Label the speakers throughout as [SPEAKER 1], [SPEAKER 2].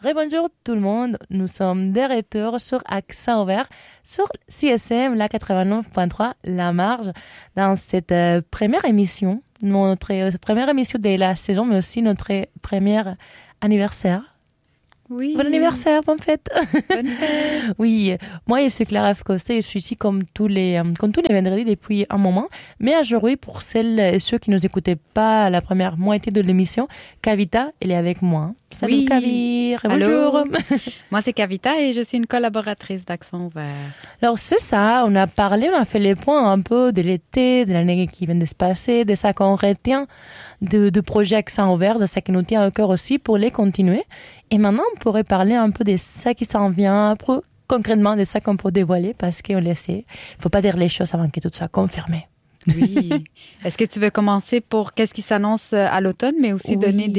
[SPEAKER 1] Rebonjour tout le monde, nous sommes de retour sur Accent Ouvert, sur CSM, la 89.3, La Marge, dans cette première émission, notre première émission de la saison, mais aussi notre premier anniversaire.
[SPEAKER 2] Oui.
[SPEAKER 1] Bon anniversaire, bonne fête.
[SPEAKER 2] Bonne fête.
[SPEAKER 1] Oui, moi je suis Clara Fcoste et je suis ici comme tous les vendredis depuis un moment. Mais aujourd'hui, pour celles et ceux qui ne nous écoutaient pas la première moitié de l'émission, Kavita, elle est avec moi. Salut
[SPEAKER 2] Oui.
[SPEAKER 1] Kavi, bonjour.
[SPEAKER 2] Moi c'est Kavita et je suis une collaboratrice d'Accent Ouvert.
[SPEAKER 1] Alors c'est ça, on a fait les points un peu de l'été, de l'année qui vient de se passer, de ça qu'on retient de projets Accent Ouvert, de ça qui nous tient au cœur aussi pour les continuer. Et maintenant, on pourrait parler un peu de ça qui s'en vient, concrètement de ça qu'on peut dévoiler, parce qu'on le sait. Il ne faut pas dire les choses avant que tout soit confirmé.
[SPEAKER 2] Oui. Est-ce que tu veux commencer pour qu'est-ce qui s'annonce à l'automne, mais aussi donner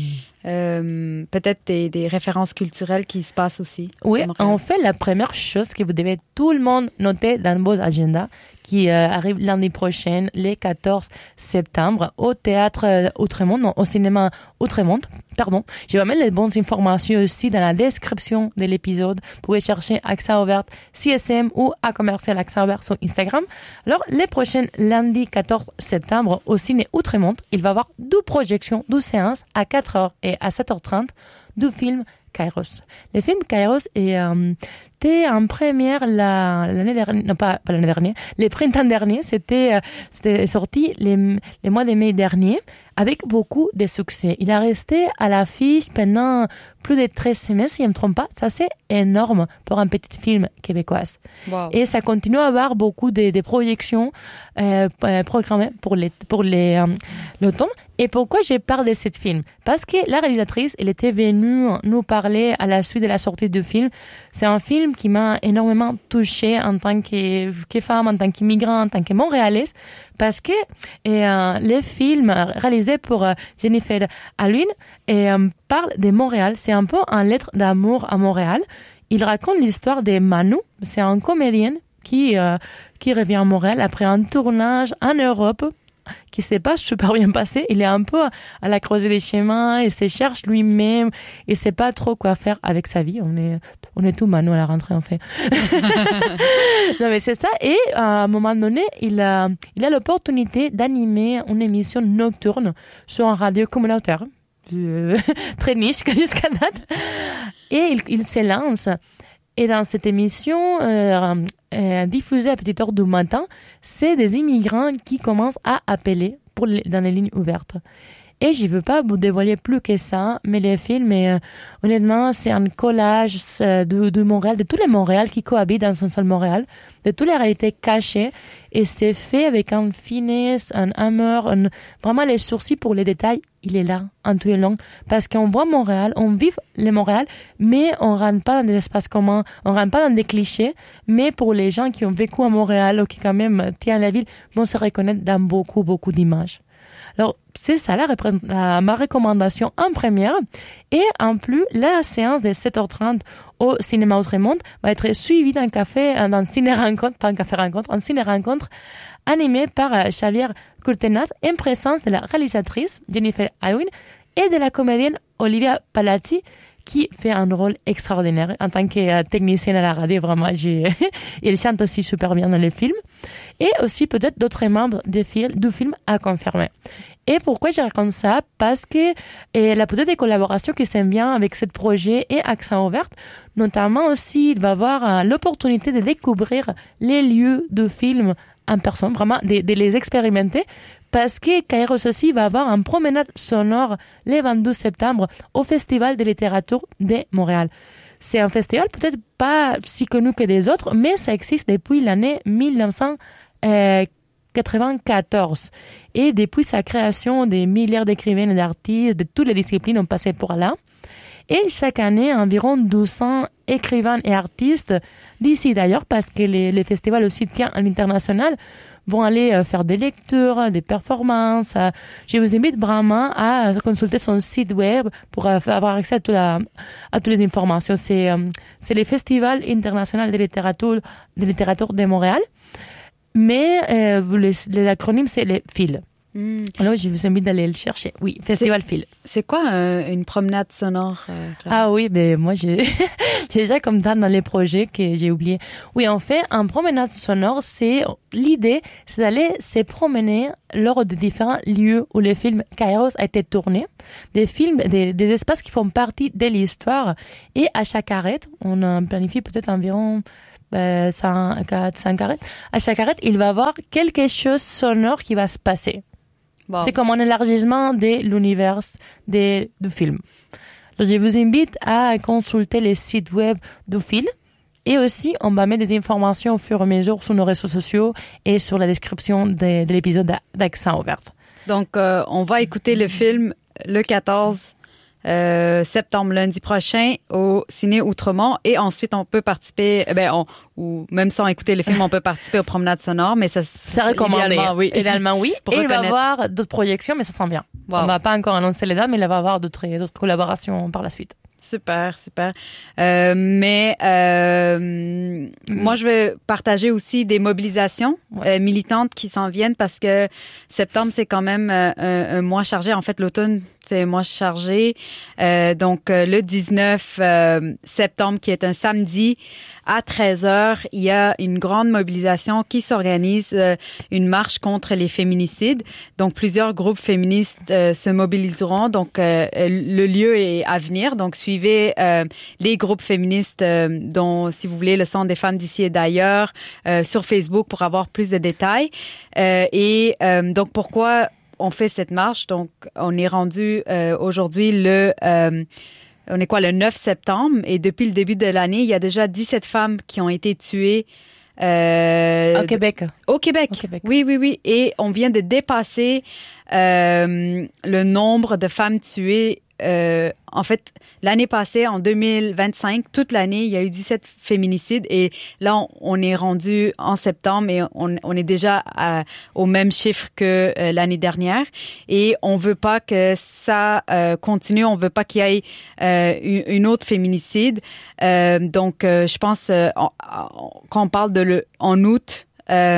[SPEAKER 2] peut-être des références culturelles qui se passent aussi?
[SPEAKER 1] Oui, en fait, la première chose que vous devez tout le monde noter dans vos agendas, qui arrive l'année prochaine, le 14 septembre, au théâtre Outremont, non, au cinéma Outremont, pardon. Je vais mettre les bonnes informations aussi dans la description de l'épisode. Vous pouvez chercher Accent Ouvert CSM ou à commercial Accent Ouvert sur Instagram. Alors, les prochains lundi 14 septembre, au ciné Outremont, il va y avoir 2 projections, 2 séances à 4h et à 7h30 du film Kairos. Le film Kairos était en première l'année dernière, non pas l'année dernière, le printemps dernier, c'était sorti les mois de mai dernier avec beaucoup de succès. Il a resté à l'affiche pendant plus de 13 semaines, si je ne me trompe pas. Ça, c'est énorme pour un petit film québécois.
[SPEAKER 2] Wow.
[SPEAKER 1] Et ça continue à avoir beaucoup de projections programmées pour l'automne. Et pourquoi je parle de ce film? Parce que la réalisatrice, elle était venue nous parler à la suite de la sortie du film. C'est un film qui m'a énormément touchée en tant que femme, en tant qu'immigrante, en tant que Montréalaise, parce que le film réalisé pour Jennifer Alwyn parle de Montréal. C'est un peu une lettre d'amour à Montréal. Il raconte l'histoire de Manu. C'est un comédien qui revient à Montréal après un tournage en Europe qui s'est pas super bien passé. Il est un peu à la croisée des chemins, il se cherche lui-même, il sait pas trop quoi faire avec sa vie. On est tout Manu à la rentrée, en fait. Non, mais c'est ça. Et à un moment donné, il a l'opportunité d'animer une émission nocturne sur un radio communautaire. Très niche jusqu'à date. Et il se lance. Et dans cette émission, diffusée à petite heure du matin, c'est des immigrants qui commencent à appeler dans les lignes ouvertes. Et je ne veux pas vous dévoiler plus que ça, mais les films, honnêtement, c'est un collage de Montréal, de tous les Montréal qui cohabitent dans un seul Montréal, de toutes les réalités cachées. Et c'est fait avec une finesse, un amour, vraiment les sourcils pour les détails, il est là, en tous les langues. Parce qu'on voit Montréal, on vit le Montréal, mais on ne rentre pas dans des espaces communs, on ne rentre pas dans des clichés. Mais pour les gens qui ont vécu à Montréal ou qui quand même tiennent la ville, vont se reconnaître dans beaucoup, beaucoup d'images. Alors, c'est ça ma recommandation en première. Et en plus, la séance de 7h30 au cinéma Outremont va être suivie d'un ciné-rencontre, pas un café-rencontre, un ciné-rencontre animé par Xavier Courtenat en présence de la réalisatrice Jennifer Alwyn et de la comédienne Olivia Palazzi qui fait un rôle extraordinaire en tant que technicienne à la radio. Vraiment, elle chante aussi super bien dans le film. Et aussi peut-être d'autres membres du film à confirmer. Et pourquoi je raconte ça? Parce que la peut-être des collaborations qui s'aiment bien avec ce projet et Accent Ouvert, notamment aussi, il va avoir l'opportunité de découvrir les lieux de film en personne, vraiment de les expérimenter, parce que Kairos aussi va avoir une promenade sonore le 22 septembre au Festival de littérature de Montréal. C'est un festival peut-être pas si connu que des autres, mais ça existe depuis l'année 1994. Et depuis sa création, des milliards d'écrivains et d'artistes de toutes les disciplines ont passé par là. Et chaque année, environ 200 écrivains et artistes d'ici d'ailleurs, parce que les festivals aussi tient à l'international, vont aller faire des lectures, des performances. Je vous invite vraiment à consulter son site web pour avoir accès à toutes les informations. C'est le Festival international de littérature de Montréal, mais l'acronyme c'est les FIL. Alors, je vous invite d'aller le chercher. Oui, Festival Phil.
[SPEAKER 2] C'est quoi une promenade sonore, Clara?
[SPEAKER 1] Ah oui, mais moi, j'ai déjà comme ça dans les projets que j'ai oublié. Oui, en fait, un promenade sonore, l'idée, c'est d'aller se promener lors de différents lieux où le film Kairos a été tourné. Des films, des espaces qui font partie de l'histoire. Et à chaque arrête, on a planifié peut-être environ 5 arrêtes. À chaque arrête, il va y avoir quelque chose sonore qui va se passer. Wow. C'est comme un élargissement de l'univers du film. Donc, je vous invite à consulter les sites web du film. Et aussi, on va mettre des informations au fur et à mesure sur nos réseaux sociaux et sur la description de l'épisode d'Accent ouvert. Donc,
[SPEAKER 2] on va écouter le film le 14 septembre, lundi prochain, au Ciné Outremont. Et ensuite, on peut participer, ou même sans écouter le film, on peut participer aux promenades sonores, mais ça
[SPEAKER 1] recommandé. Idéalement, oui. Et il va y avoir d'autres projections, mais ça sent bien. Wow. On va pas encore annoncer les dates, mais il va y avoir d'autres collaborations par la suite.
[SPEAKER 2] Super. Moi, je vais partager aussi des mobilisations militantes qui s'en viennent parce que septembre, c'est quand même un mois chargé. En fait, l'automne, c'est un mois chargé. Donc, le 19 septembre, qui est un samedi, à 13h, il y a une grande mobilisation qui s'organise, une marche contre les féminicides. Donc, plusieurs groupes féministes se mobiliseront. Donc, le lieu est à venir. Donc, suivez les groupes féministes dont, si vous voulez, le Centre des femmes d'ici et d'ailleurs, sur Facebook pour avoir plus de détails. Donc, pourquoi on fait cette marche? Donc, on est rendu aujourd'hui on est le 9 septembre, et depuis le début de l'année, il y a déjà 17 femmes qui ont été tuées.
[SPEAKER 1] Au Québec.
[SPEAKER 2] Au Québec. Oui. Et on vient de dépasser le nombre de femmes tuées. En fait, l'année passée, en 2025, toute l'année, il y a eu 17 féminicides, et là, on est rendu en septembre et on est déjà au même chiffre que l'année dernière, et on veut pas que ça continue, on veut pas qu'il y ait une autre féminicide. Donc, je pense, quand on parle en août,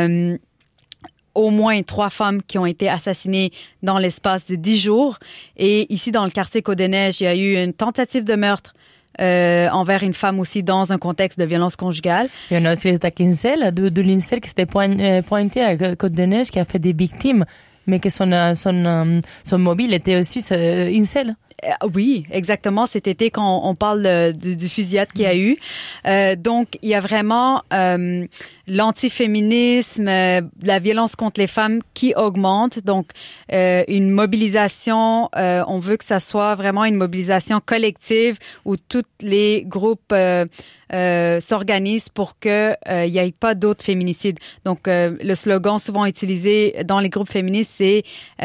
[SPEAKER 2] au moins 3 femmes qui ont été assassinées dans l'espace de 10 jours. Et ici, dans le quartier Côte-des-Neiges, il y a eu une tentative de meurtre envers une femme aussi dans un contexte de violence conjugale.
[SPEAKER 1] Il y en a aussi l'INCEL, de l'INCEL qui s'était pointé à Côte-des-Neiges, qui a fait des victimes, mais que son mobile était aussi INCEL.
[SPEAKER 2] Oui, exactement. Cet été, quand on parle du fusillade qu'il y a eu. Donc, il y a vraiment l'antiféminisme, la violence contre les femmes qui augmente. Donc, une mobilisation, on veut que ça soit vraiment une mobilisation collective où tous les groupes s'organisent pour que il y ait pas d'autres féminicides. Donc, le slogan souvent utilisé dans les groupes féministes, c'est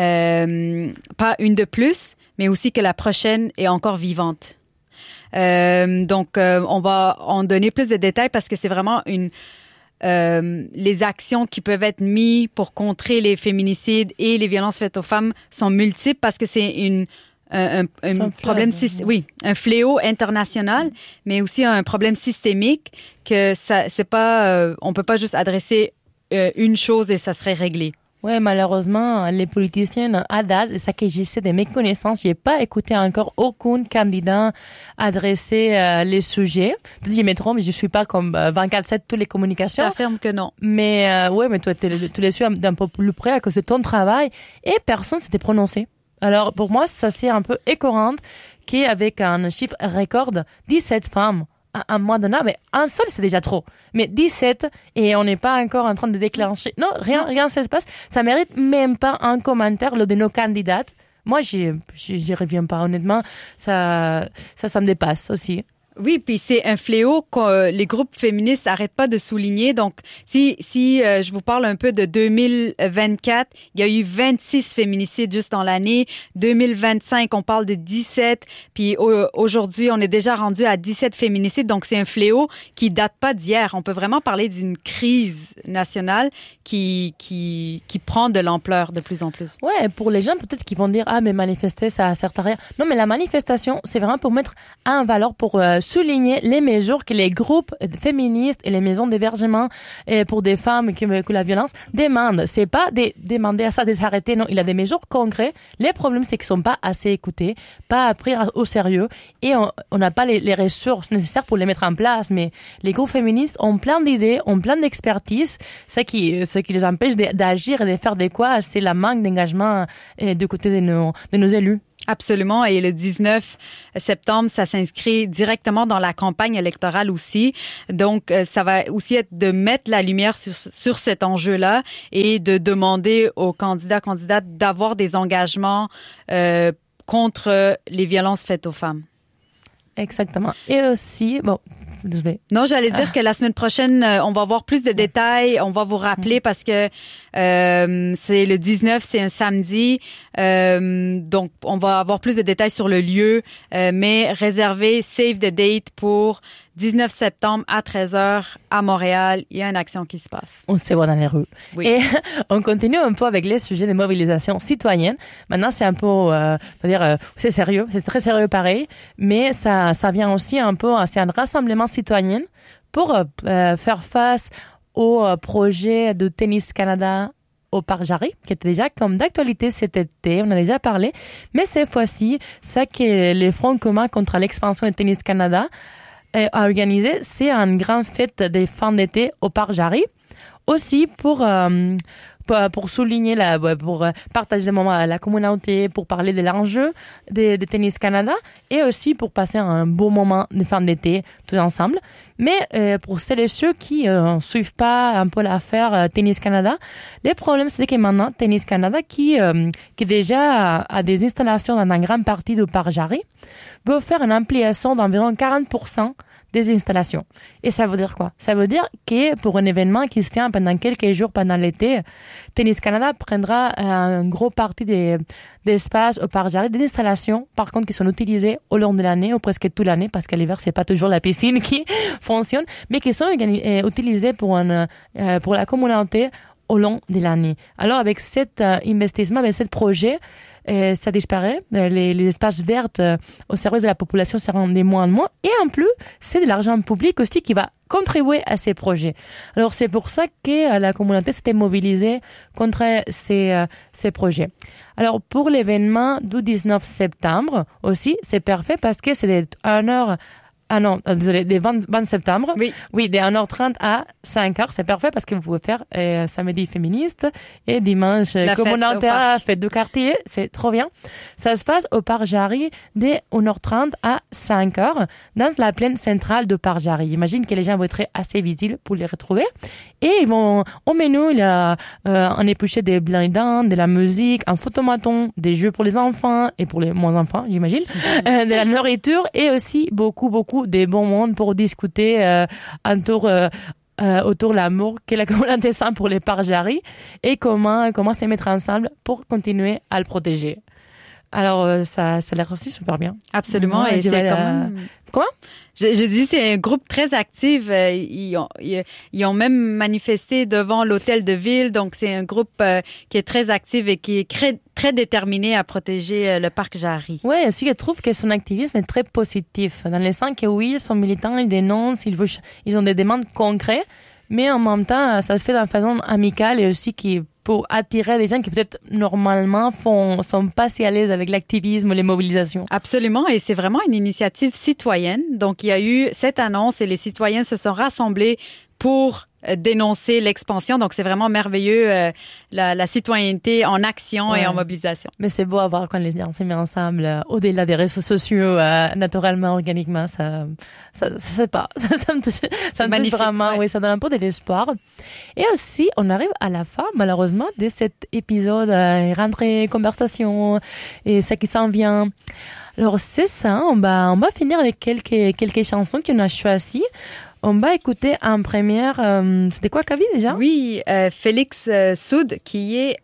[SPEAKER 2] pas une de plus, mais aussi que la prochaine est encore vivante. Donc, on va en donner plus de détails parce que c'est vraiment les actions qui peuvent être mises pour contrer les féminicides et les violences faites aux femmes sont multiples parce que c'est un problème, un fléau international, mais aussi un problème systémique que c'est pas, on peut pas juste adresser une chose et ça serait réglé.
[SPEAKER 1] Ouais, malheureusement, les politiciens, à date, ça que je sais de mes connaissances, j'ai pas écouté encore aucun candidat adresser les sujets. Peut-être que je me trompe, je suis pas comme 24/7 toutes les communications.
[SPEAKER 2] Je t'affirme que non.
[SPEAKER 1] Mais mais toi, tu les suis d'un peu plus près à cause de ton travail, et personne s'était prononcé. Alors, pour moi, ça c'est un peu écœurant qu'avec un chiffre record, 17 femmes un mois donné, mais un seul, c'est déjà trop. Mais 17, et on n'est pas encore en train de déclencher. Non, rien ne se passe. Ça mérite même pas un commentaire, de nos candidates. Moi, j'y reviens pas, honnêtement. Ça me dépasse aussi.
[SPEAKER 2] Oui, puis c'est un fléau que les groupes féministes n'arrêtent pas de souligner. Donc, si je vous parle un peu de 2024, il y a eu 26 féminicides juste dans l'année. 2025, on parle de 17. Puis aujourd'hui, on est déjà rendu à 17 féminicides. Donc, c'est un fléau qui date pas d'hier. On peut vraiment parler d'une crise nationale qui prend de l'ampleur de plus en plus.
[SPEAKER 1] Ouais, pour les gens peut-être qui vont dire mais manifester, ça sert à rien. Non, mais la manifestation, c'est vraiment pour mettre en valeur, pour souligner les mesures que les groupes féministes et les maisons d'hébergement pour des femmes qui la violence demandent. C'est pas demander à ça de s'arrêter, non. Il y a des mesures concrètes. Les problèmes, c'est qu'ils sont pas assez écoutés, pas pris au sérieux et on n'a pas les ressources nécessaires pour les mettre en place. Mais les groupes féministes ont plein d'idées, ont plein d'expertise. Ce qui les empêche d'agir et de faire des quoi, c'est la manque d'engagement du côté de nos élus.
[SPEAKER 2] Absolument. Et le 19 septembre, ça s'inscrit directement dans la campagne électorale aussi. Donc, ça va aussi être de mettre la lumière sur cet enjeu-là et de demander aux candidates d'avoir des engagements contre les violences faites aux femmes.
[SPEAKER 1] Exactement. Et aussi, désolé.
[SPEAKER 2] Non, j'allais dire que la semaine prochaine, on va avoir plus de détails. On va vous rappeler parce que c'est le 19, c'est un samedi. Donc, on va avoir plus de détails sur le lieu. Mais réservez, save the date pour 19 septembre à 13h à Montréal. Il y a une action qui se passe.
[SPEAKER 1] On se voit dans les rues.
[SPEAKER 2] Oui.
[SPEAKER 1] Et on continue un peu avec les sujets de mobilisation citoyenne. Maintenant, c'est un peu, c'est sérieux. C'est très sérieux pareil. Mais ça vient aussi un peu, c'est un rassemblement citoyen pour faire face au projet de Tennis Canada au Parc Jarry, qui était déjà comme d'actualité cet été, on en a déjà parlé. Mais cette fois-ci, ça que les Fronts communs contre l'expansion de Tennis Canada a organisé, c'est une grande fête des fins d'été au Parc Jarry. Aussi pour souligner pour partager des moments à la communauté, pour parler de l'enjeu de Tennis Canada et aussi pour passer un beau moment de fin d'été tous ensemble. Mais pour celles et ceux qui suivent pas un peu l'affaire Tennis Canada, le problème c'est que maintenant Tennis Canada qui déjà a des installations dans une grande partie du Parc Jarry veut faire une ampliation d'environ 40% des installations. Et ça veut dire quoi? Ça veut dire que pour un événement qui se tient pendant quelques jours pendant l'été, Tennis Canada prendra une grosse partie d'espace au Parc Jarry, des installations, par contre, qui sont utilisées au long de l'année, ou presque toute l'année, parce qu'à l'hiver, c'est pas toujours la piscine qui fonctionne, mais qui sont utilisées pour la communauté au long de l'année. Alors, avec cet investissement, avec ce projet, ça disparaît. Les espaces verts au service de la population seront de moins en moins. Et en plus, c'est de l'argent public aussi qui va contribuer à ces projets. Alors, c'est pour ça que la communauté s'était mobilisée contre ces projets. Alors, pour l'événement du 19 septembre aussi, c'est parfait parce que c'est de 1h des 20 septembre. Oui, de 1h30 à 5h. C'est parfait parce que vous pouvez faire samedi féministe et dimanche communautaire, fête du quartier. C'est trop bien. Ça se passe au Parc Jarry de 1h30 à 5h dans la plaine centrale du Parc Jarry. J'imagine que les gens vont être assez visibles pour les retrouver. Et ils vont, au menu, il y a un épluché des blindants, de la musique, un photomaton, des jeux pour les enfants et pour les moins enfants, j'imagine, de la nourriture et aussi beaucoup des bons mondes pour discuter autour de l'amour que la communauté sent pour les Parcs Jarry et comment se mettre ensemble pour continuer à le protéger. Alors, ça a l'air aussi super bien.
[SPEAKER 2] Absolument.
[SPEAKER 1] Ouais,
[SPEAKER 2] et c'est quand même...
[SPEAKER 1] Quoi?
[SPEAKER 2] Je dis, c'est un groupe très actif. Ils ont même manifesté devant l'hôtel de ville. Donc, c'est un groupe qui est très actif et qui est très déterminé à protéger le Parc Jarry.
[SPEAKER 1] Oui, aussi, je trouve que son activisme est très positif. Dans le sens que oui, ils sont militants, ils dénoncent, ils ont des demandes concrètes, mais en même temps, ça se fait d'une façon amicale et aussi pour attirer des gens qui peut-être normalement sont pas si à l'aise avec l'activisme, les mobilisations.
[SPEAKER 2] Absolument, et c'est vraiment une initiative citoyenne. Donc, il y a eu cette annonce et les citoyens se sont rassemblés pour dénoncer l'expansion. Donc, c'est vraiment merveilleux, la citoyenneté en action et en mobilisation.
[SPEAKER 1] Mais c'est beau à voir quand les gens se mettent ensemble, au-delà des réseaux sociaux, naturellement, organiquement, ça me touche vraiment. Ouais. Oui, ça donne un peu de l'espoir. Et aussi, on arrive à la fin, malheureusement, de cet épisode, rentrée, conversation, et ça qui s'en vient. Alors, c'est ça, on va finir avec quelques chansons qu'on a choisies. On va écouter en première, c'était quoi, Kavi, déjà?
[SPEAKER 2] Oui, Félix Soud, qui est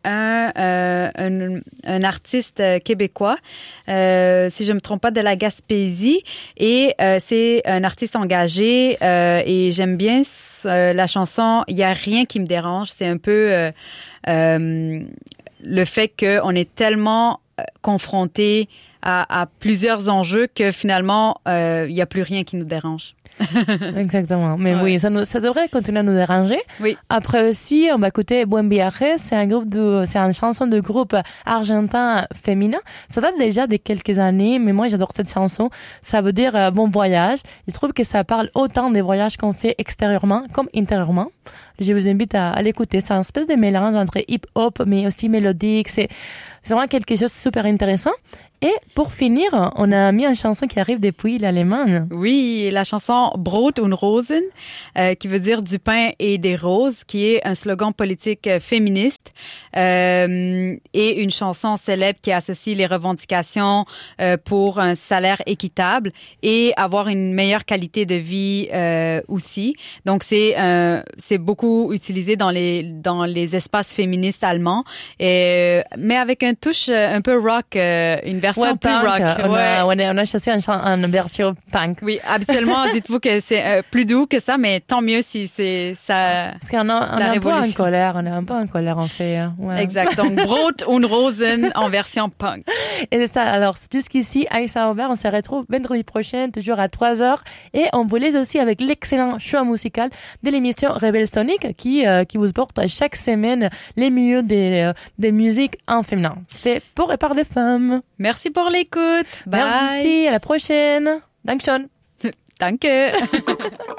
[SPEAKER 2] un artiste québécois, si je me trompe pas, de la Gaspésie, et c'est un artiste engagé, et j'aime bien la chanson « Il y a rien qui me dérange ». C'est un peu le fait qu'on est tellement confronté à plusieurs enjeux que finalement, il y a plus rien qui nous dérange.
[SPEAKER 1] Exactement. Mais oui, ça devrait continuer à nous déranger.
[SPEAKER 2] Oui.
[SPEAKER 1] Après aussi, on va écouter Buen Viaje. C'est une chanson de groupe argentin féminin. Ça date déjà de quelques années, mais moi, j'adore cette chanson. Ça veut dire bon voyage. Je trouve que ça parle autant des voyages qu'on fait extérieurement comme intérieurement. Je vous invite à l'écouter. C'est une espèce de mélange entre hip-hop, mais aussi mélodique. C'est vraiment quelque chose de super intéressant. Et pour finir, on a mis une chanson qui arrive depuis l'Allemagne.
[SPEAKER 2] Oui, la chanson Brot und Rosen, qui veut dire du pain et des roses, qui est un slogan politique féministe et une chanson célèbre qui associe les revendications pour un salaire équitable et avoir une meilleure qualité de vie aussi. Donc c'est beaucoup utilisé dans les espaces féministes allemands, mais avec une touche un peu rock, une version plus
[SPEAKER 1] punk.
[SPEAKER 2] rock.
[SPEAKER 1] On a choisi une version punk.
[SPEAKER 2] Oui, habituellement, dites-vous que c'est plus doux que ça, mais tant mieux si c'est ça.
[SPEAKER 1] Parce qu'on est un peu en colère, en fait. Ouais.
[SPEAKER 2] Exact. Donc, Brot und Rosen en version punk.
[SPEAKER 1] Et c'est ça. Alors, jusqu'ici, Aïssa Aubert, on se retrouve vendredi prochain, toujours à 3h. Et on vous laisse aussi avec l'excellent choix musical de l'émission Rebelle Sonic qui vous porte chaque semaine les mieux des musiques en féminin. Fait pour et par des femmes.
[SPEAKER 2] Merci pour l'écoute. Bye.
[SPEAKER 1] Merci, à la prochaine. Dankeschön.
[SPEAKER 2] Danke.